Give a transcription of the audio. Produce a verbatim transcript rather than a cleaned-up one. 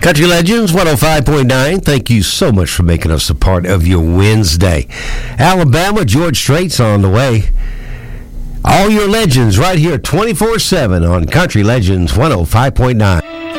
Country Legends one oh five point nine. Thank you so much for making us a part of your Wednesday. Alabama, George Strait's on the way. All your legends right here twenty-four seven on Country Legends one oh five point nine.